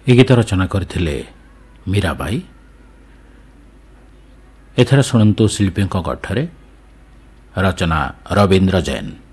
ଏ ଗୀତ ରଚନା କରିଥିଲେ ମୀରାବାଇ। ଏଥର ଶୁଣନ୍ତୁ ଶିଳ୍ପୀଙ୍କ କଣ୍ଠରେ ରଚନା ରବୀନ୍ଦ୍ର ଜୈନ।